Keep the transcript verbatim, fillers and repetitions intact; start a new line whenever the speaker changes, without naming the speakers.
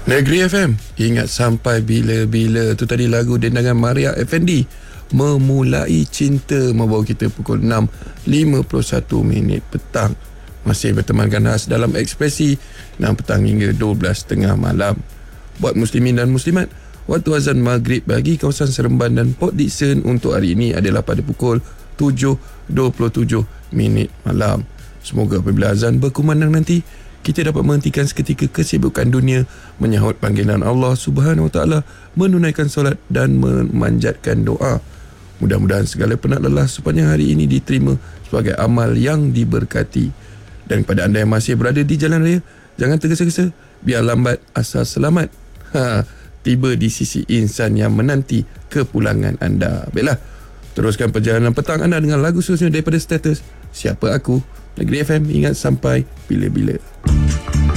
Negeri F M, ingat sampai bila-bila. Tu tadi lagu dendangan Maria Effendi, Memulai Cinta, membawa kita pukul enam lima puluh satu minit petang. Masih bertemankan khas dalam Ekspresi enam petang hingga dua belas tiga puluh malam. Buat muslimin dan muslimat, waktu azan maghrib bagi kawasan Seremban dan Port Dickson untuk hari ini adalah pada pukul tujuh dua puluh tujuh minit malam. Semoga apabila azan berkumandang nanti, kita dapat menghentikan seketika kesibukan dunia, menyahut panggilan Allah Subhanahu Wa Taala, menunaikan solat dan memanjatkan doa. Mudah-mudahan segala penat lelah sepanjang hari ini diterima sebagai amal yang diberkati. Dan kepada anda yang masih berada di jalan raya, jangan tergesa-gesa, biar lambat asal selamat. Ha, tiba di sisi insan yang menanti kepulangan anda. Baiklah, teruskan perjalanan petang anda dengan lagu seterusnya daripada Status, Siapa Aku. Negeri F M, ingat sampai bila-bila.